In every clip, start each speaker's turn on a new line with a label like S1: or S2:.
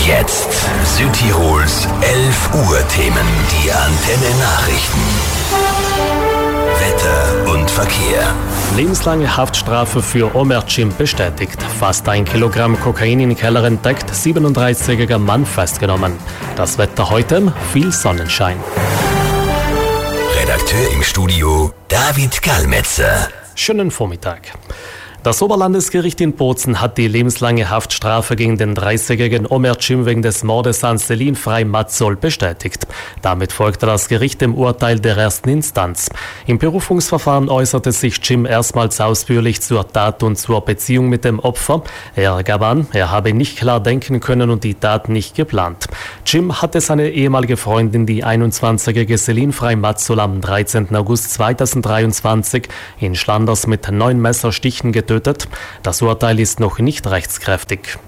S1: Jetzt Südtirols 11 Uhr Themen, die Antenne Nachrichten. Wetter und Verkehr.
S2: Lebenslange Haftstrafe für Omer Cim bestätigt. Fast 1 Kilogramm Kokain in Keller entdeckt, 37-jähriger Mann festgenommen. Das Wetter heute, viel Sonnenschein.
S1: Redakteur im Studio David Gallmetzer.
S2: Schönen Vormittag. Das Oberlandesgericht in Bozen hat die lebenslange Haftstrafe gegen den 30-jährigen Omer Cim wegen des Mordes an Selin Frey Matzol bestätigt. Damit folgte das Gericht dem Urteil der ersten Instanz. Im Berufungsverfahren äußerte sich Cim erstmals ausführlich zur Tat und zur Beziehung mit dem Opfer. Er gab an, er habe nicht klar denken können und die Tat nicht geplant. Cim hatte seine ehemalige Freundin, die 21-jährige Selin Frey Matzol, am 13. August 2023 in Schlanders mit 9 Messerstichen getötet. Das Urteil ist noch nicht rechtskräftig.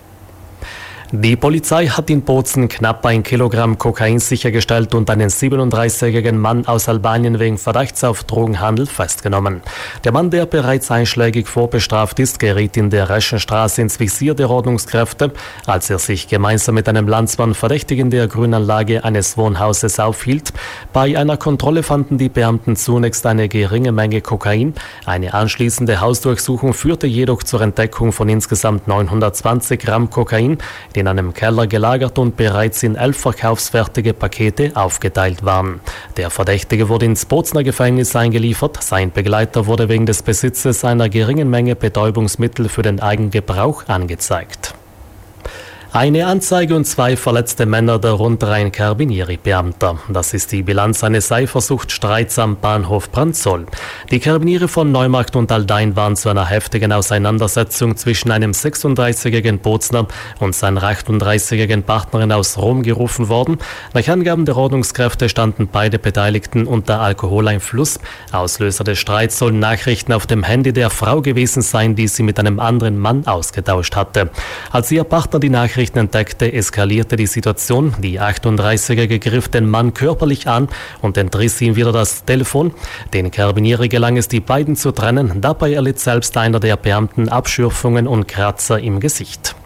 S2: Die Polizei hat in Bozen knapp 1 Kilogramm Kokain sichergestellt und einen 37-jährigen Mann aus Albanien wegen Verdachts auf Drogenhandel festgenommen. Der Mann, der bereits einschlägig vorbestraft ist, geriet in der Reschenstraße ins Visier der Ordnungskräfte, als er sich gemeinsam mit einem Landsmann verdächtig in der Grünanlage eines Wohnhauses aufhielt. Bei einer Kontrolle fanden die Beamten zunächst eine geringe Menge Kokain. Eine anschließende Hausdurchsuchung führte jedoch zur Entdeckung von insgesamt 920 Gramm Kokain, die in einem Keller gelagert und bereits in 11 verkaufsfertige Pakete aufgeteilt waren. Der Verdächtige wurde ins Bozener Gefängnis eingeliefert. Sein Begleiter wurde wegen des Besitzes einer geringen Menge Betäubungsmittel für den Eigengebrauch angezeigt. Eine Anzeige und 2 verletzte Männer, darunter ein Carabinieri-Beamter. Das ist die Bilanz eines Eifersuchtstreits am Bahnhof Brandzol. Die Carabinieri von Neumarkt und Aldein waren zu einer heftigen Auseinandersetzung zwischen einem 36-jährigen Bozener und seiner 38-jährigen Partnerin aus Rom gerufen worden. Nach Angaben der Ordnungskräfte standen beide Beteiligten unter Alkoholeinfluss. Auslöser des Streits sollen Nachrichten auf dem Handy der Frau gewesen sein, die sie mit einem anderen Mann ausgetauscht hatte. Als ihr Partner die Nachrichten entdeckte, eskalierte die Situation. Die 38-Jährige griff den Mann körperlich an und entriss ihm wieder das Telefon. Den Carabinieri gelang es, die beiden zu trennen. Dabei erlitt selbst einer der Beamten Abschürfungen und Kratzer im Gesicht.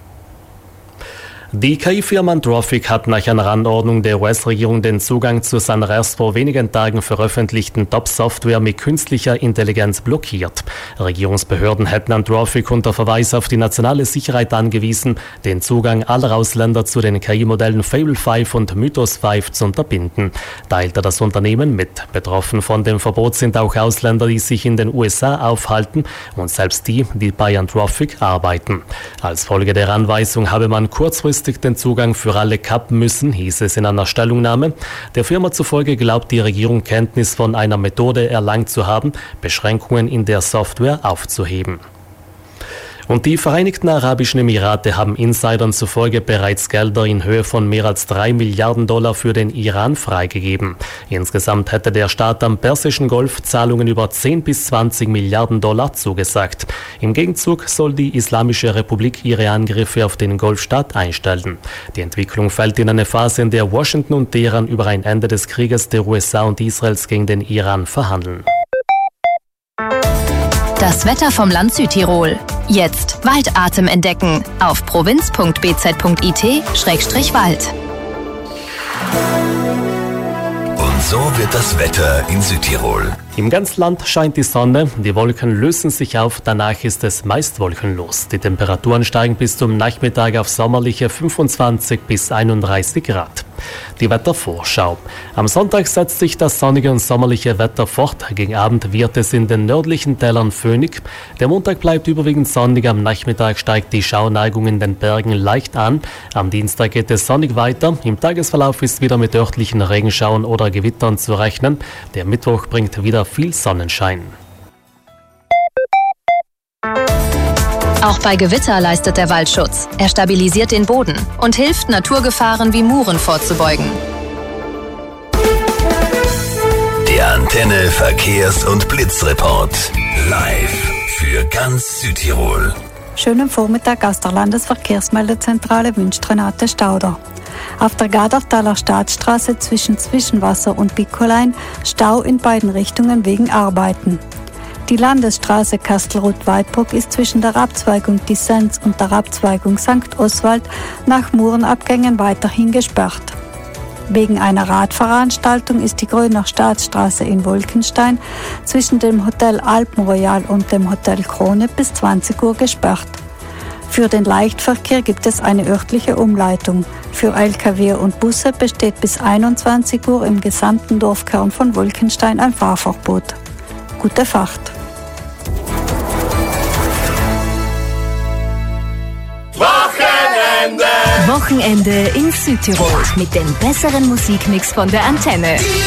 S2: Die KI-Firma Anthropic hat nach einer Anordnung der US-Regierung den Zugang zu seiner erst vor wenigen Tagen veröffentlichten Top-Software mit künstlicher Intelligenz blockiert. Regierungsbehörden hätten Anthropic unter Verweis auf die nationale Sicherheit angewiesen, den Zugang aller Ausländer zu den KI-Modellen Fable 5 und Mythos 5 zu unterbinden, teilte das Unternehmen mit. Betroffen von dem Verbot sind auch Ausländer, die sich in den USA aufhalten und selbst die bei Anthropic arbeiten. Als Folge der Anweisung habe man kurzfristig den Zugang für alle kappen müssen, hieß es in einer Stellungnahme. Der Firma zufolge glaubt die Regierung, Kenntnis von einer Methode erlangt zu haben, Beschränkungen in der Software aufzuheben. Und die Vereinigten Arabischen Emirate haben Insidern zufolge bereits Gelder in Höhe von mehr als $3 Milliarden für den Iran freigegeben. Insgesamt hätte der Staat am Persischen Golf Zahlungen über 10 bis 20 Milliarden Dollar zugesagt. Im Gegenzug soll die Islamische Republik ihre Angriffe auf den Golfstaat einstellen. Die Entwicklung fällt in eine Phase, in der Washington und Teheran über ein Ende des Krieges der USA und Israels gegen den Iran verhandeln.
S3: Das Wetter vom Land Südtirol. Jetzt Waldatem entdecken auf provinz.bz.it/Wald.
S1: Und so wird das Wetter in Südtirol.
S2: Im ganzen Land scheint die Sonne, die Wolken lösen sich auf, danach ist es meist wolkenlos. Die Temperaturen steigen bis zum Nachmittag auf sommerliche 25 bis 31 Grad. Die Wettervorschau. Am Sonntag setzt sich das sonnige und sommerliche Wetter fort. Gegen Abend wird es in den nördlichen Tälern föhnig. Der Montag bleibt überwiegend sonnig. Am Nachmittag steigt die Schauerneigung in den Bergen leicht an. Am Dienstag geht es sonnig weiter. Im Tagesverlauf ist wieder mit örtlichen Regenschauern oder Gewittern zu rechnen. Der Mittwoch bringt wieder viel Sonnenschein.
S3: Auch bei Gewitter leistet der Waldschutz. Er stabilisiert den Boden und hilft, Naturgefahren wie Muren vorzubeugen.
S1: Der Antenne Verkehrs- und Blitzreport. Live für ganz Südtirol.
S4: Schönen Vormittag aus der Landesverkehrsmeldezentrale wünscht Renate Stauder. Auf der Gadertaler Staatsstraße zwischen Zwischenwasser und Bickolein Stau in beiden Richtungen wegen Arbeiten. Die Landesstraße Kastelruth-Weidbruck ist zwischen der Abzweigung Disenz und der Abzweigung St. Oswald nach Murenabgängen weiterhin gesperrt. Wegen einer Radveranstaltung ist die Gröner Staatsstraße in Wolkenstein zwischen dem Hotel Alpenroyal und dem Hotel Krone bis 20 Uhr gesperrt. Für den Leichtverkehr gibt es eine örtliche Umleitung. Für Lkw und Busse besteht bis 21 Uhr im gesamten Dorfkern von Wolkenstein ein Fahrverbot. Gute Fahrt!
S5: Wochenende in Südtirol mit dem besseren Musikmix von der Antenne.